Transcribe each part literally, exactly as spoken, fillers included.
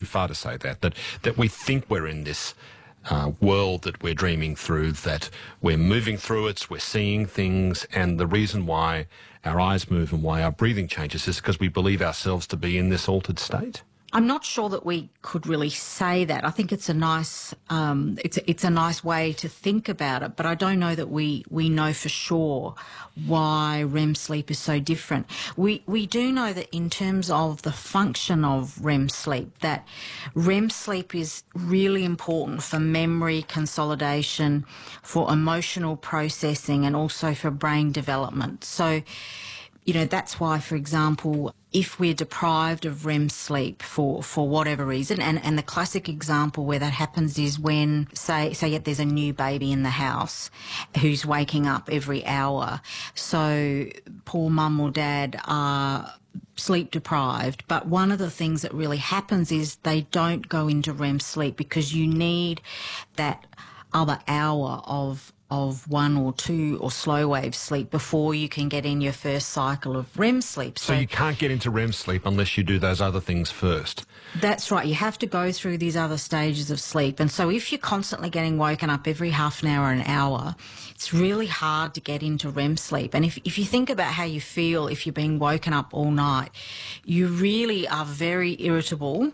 far to say that, that, that we think we're in this uh, world that we're dreaming through, that we're moving through it, we're seeing things, and the reason why our eyes move and why our breathing changes is because we believe ourselves to be in this altered state? I'm not sure that we could really say that. I think it's a nice, um, it's a, it's a nice way to think about it, but I don't know that we, we know for sure why R E M sleep is so different. We we do know that in terms of the function of R E M sleep, that R E M sleep is really important for memory consolidation, for emotional processing, and also for brain development. So, you know, that's why, for example, if we're deprived of R E M sleep for, for whatever reason, and, and the classic example where that happens is when, say, say yet there's a new baby in the house who's waking up every hour. So poor mum or dad are sleep deprived, but one of the things that really happens is they don't go into R E M sleep because you need that other hour of of one or two or slow wave sleep before you can get in your first cycle of R E M sleep. So, so you can't get into R E M sleep unless you do those other things first? That's right. You have to go through these other stages of sleep. And so if you're constantly getting woken up every half an hour, an hour, it's really hard to get into R E M sleep. And if, if you think about how you feel if you're being woken up all night, you really are very irritable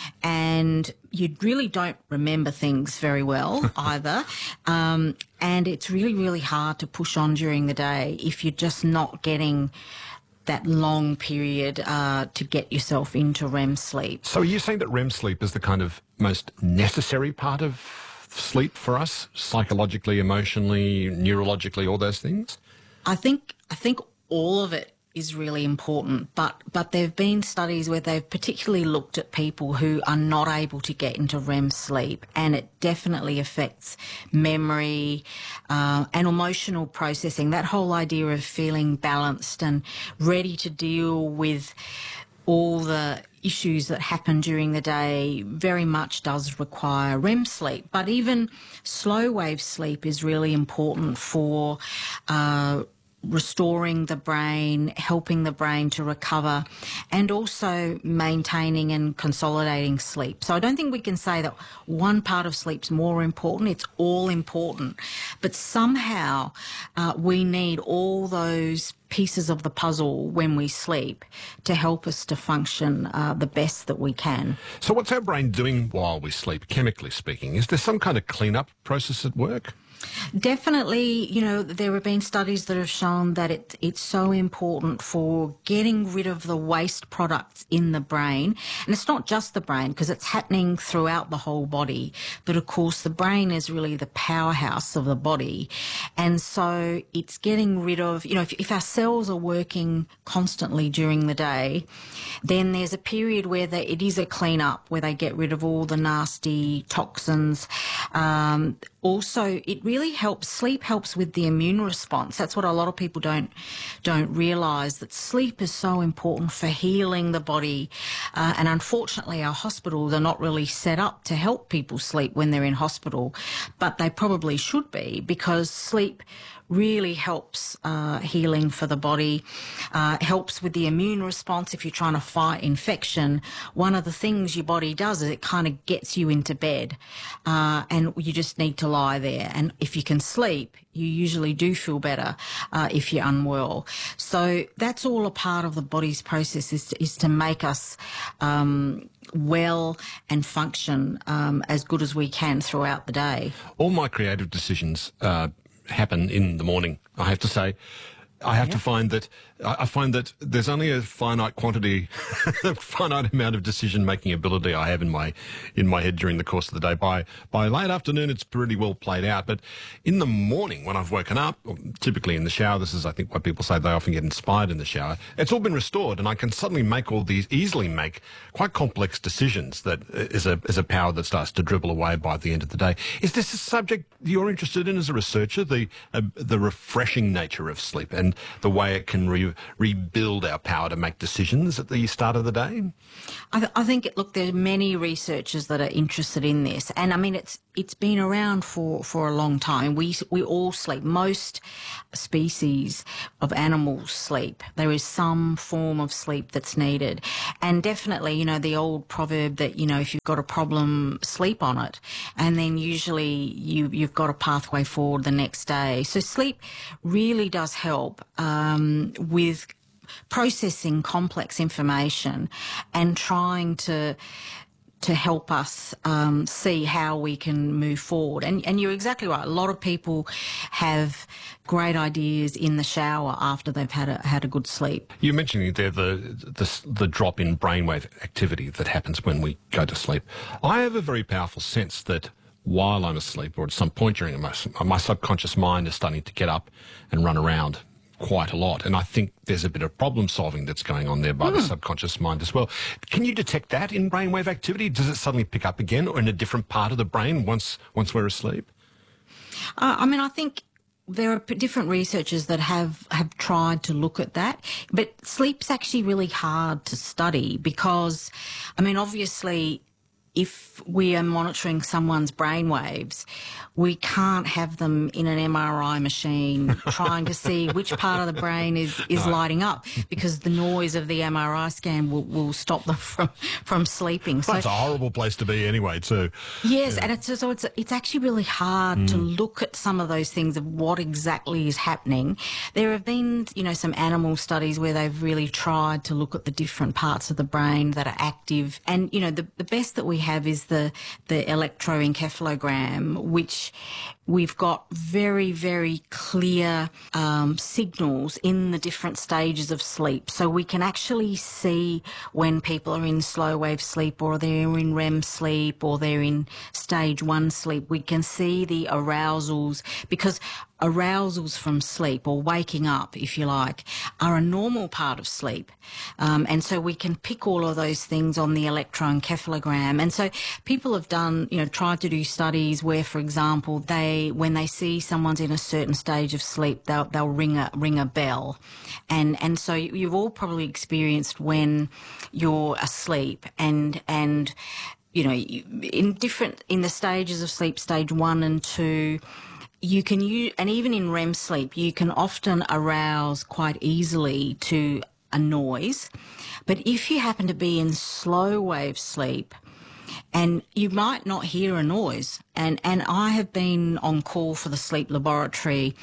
and you really don't remember things very well either. Um, and it's really, really hard to push on during the day if you're just not getting that long period uh, to get yourself into R E M sleep. So are you saying that R E M sleep is the kind of most necessary part of sleep for us, psychologically, emotionally, neurologically, all those things? I think I think all of it is really important, but but there have been studies where they've particularly looked at people who are not able to get into R E M sleep, and it definitely affects memory uh, and emotional processing. That whole idea of feeling balanced and ready to deal with all the issues that happen during the day very much does require R E M sleep. But even slow wave sleep is really important for uh, restoring the brain, helping the brain to recover, and also maintaining and consolidating sleep. So I don't think we can say that one part of sleep's more important. It's all important. But somehow uh, we need all those pieces of the puzzle when we sleep to help us to function uh, the best that we can. So what's our brain doing while we sleep, chemically speaking? Is there some kind of clean-up process at work? Definitely, you know, there have been studies that have shown that it, it's so important for getting rid of the waste products in the brain. And it's not just the brain, because it's happening throughout the whole body. But of course, the brain is really the powerhouse of the body. And so it's getting rid of, you know, if, if our cells are working constantly during the day, then there's a period where they, it is a clean up, where they get rid of all the nasty toxins. Um, also, it really helps, sleep helps with the immune response. That's what a lot of people don't don't realise, that sleep is so important for healing the body. Uh, and unfortunately, our hospitals are not really set up to help people sleep when they're in hospital, but they probably should be, because sleep really helps uh, healing for the body, uh, helps with the immune response if you're trying to fight infection. One of the things your body does is it kind of gets you into bed, uh, and you just need to lie there. And if you can sleep, you usually do feel better uh, if you're unwell. So that's all a part of the body's process, is to, is to make us um, well and function um, as good as we can throughout the day. All my creative decisions uh, happen in the morning, I have to say. I have Yeah. to find that, I find that there's only a finite quantity, a finite amount of decision-making ability I have in my, in my head during the course of the day. By, by late afternoon, it's pretty well played out. But in the morning, when I've woken up, typically in the shower, this is, I think, what people say, they often get inspired in the shower. It's all been restored, and I can suddenly make all these, easily make quite complex decisions. That is a, is a power that starts to dribble away by the end of the day. Is this a subject you're interested in as a researcher, the, uh, the refreshing nature of sleep and the way it can re rebuild our power to make decisions at the start of the day? I, th I think, look, there are many researchers that are interested in this. And I mean, it's it's been around for, for a long time. We we all sleep. Most species of animals sleep. There is some form of sleep that's needed. And definitely, you know, the old proverb that, you know, if you've got a problem, sleep on it. And then usually you, you've got a pathway forward the next day. So sleep really does help um, with processing complex information and trying to to help us um, see how we can move forward. And, and you're exactly right. A lot of people have great ideas in the shower after they've had a, had a good sleep. You mentioned there the, the the drop in brainwave activity that happens when we go to sleep. I have a very powerful sense that while I'm asleep, or at some point during my, my subconscious mind is starting to get up and run around quite a lot. And I think there's a bit of problem solving that's going on there by mm. the subconscious mind as well. Can you detect that in brainwave activity? Does it suddenly pick up again or in a different part of the brain once once we're asleep? Uh, I mean, I think there are different researchers that have, have tried to look at that, but sleep's actually really hard to study because, I mean, obviously, if we are monitoring someone's brainwaves, we can't have them in an M R I machine trying to see which part of the brain is, is no. lighting up, because the noise of the M R I scan will, will stop them from, from sleeping. So that's a horrible place to be anyway, too. Yes, yeah. and it's so it's it's actually really hard mm. to look at some of those things of what exactly is happening. There have been, you know, some animal studies where they've really tried to look at the different parts of the brain that are active, and you know, the the best that we have is the the electroencephalogram, which we've got very, very clear um, signals in the different stages of sleep. So we can actually see when people are in slow wave sleep, or they're in R E M sleep, or they're in stage one sleep. We can see the arousals, because arousals from sleep, or waking up, if you like, are a normal part of sleep. Um, and so we can pick all of those things on the electroencephalogram. And so people have done, you know, tried to do studies where, for example, they, when they see someone's in a certain stage of sleep, they'll, they'll ring a, ring a bell. And, and so you've all probably experienced when you're asleep and, and, you know, in different, in the stages of sleep, stage one and two, you can use, and even in R E M sleep, you can often arouse quite easily to a noise. But if you happen to be in slow wave sleep, and you might not hear a noise, and, and I have been on call for the sleep laboratory,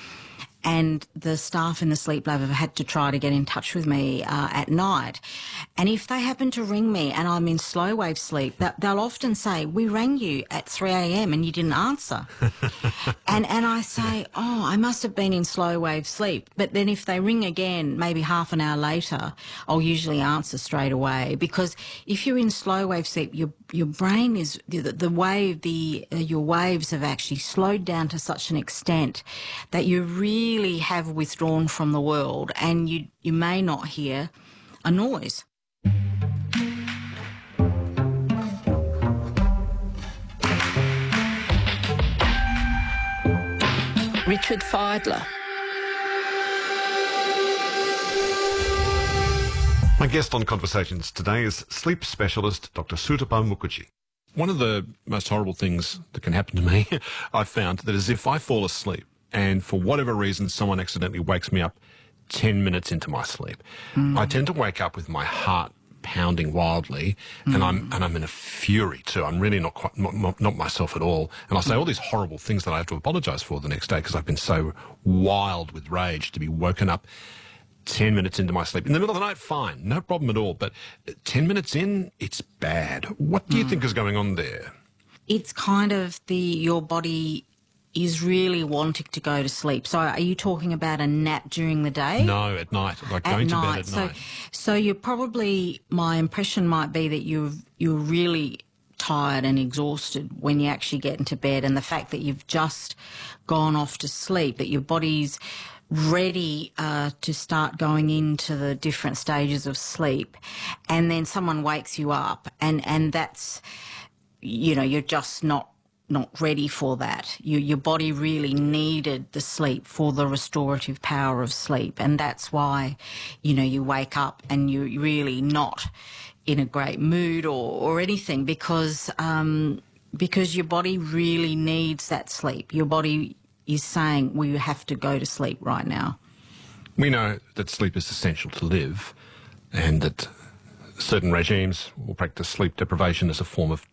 and the staff in the sleep lab have had to try to get in touch with me uh, at night. And if they happen to ring me and I'm in slow wave sleep, that, they'll often say, "We rang you at three a m and you didn't answer." and and I say, "Oh, I must have been in slow wave sleep." But then if they ring again, maybe half an hour later, I'll usually answer straight away, because if you're in slow wave sleep, your your brain is, the, the wave, the uh, your waves have actually slowed down to such an extent that you really have withdrawn from the world, and you you may not hear a noise. Richard Fidler. My guest on Conversations today is sleep specialist Doctor Sutapa Mukherjee. One of the most horrible things that can happen to me, I've found, that is if I fall asleep and for whatever reason someone accidentally wakes me up ten minutes into my sleep, mm. I tend to wake up with my heart pounding wildly, mm. and I'm and I'm in a fury too. I'm really not quite not, not myself at all, and I say all these horrible things that I have to apologise for the next day because I've been so wild with rage to be woken up ten minutes into my sleep in the middle of the night. Fine, no problem at all, but ten minutes in, it's bad. What do you mm. think is going on there? It's kind of the your body is really wanting to go to sleep. So are you talking about a nap during the day? No, at night, like at going night. to bed at so, night. So you're probably, my impression might be that you've, you're really tired and exhausted when you actually get into bed, and the fact that you've just gone off to sleep, that your body's ready uh, to start going into the different stages of sleep, and then someone wakes you up, and, and that's, you know, you're just not not ready for that. You, your body really needed the sleep for the restorative power of sleep, and that's why, you know, you wake up and you're really not in a great mood or, or anything, because um, because your body really needs that sleep. Your body is saying, well, you have to go to sleep right now. We know that sleep is essential to live, and that certain regimes will practice sleep deprivation as a form of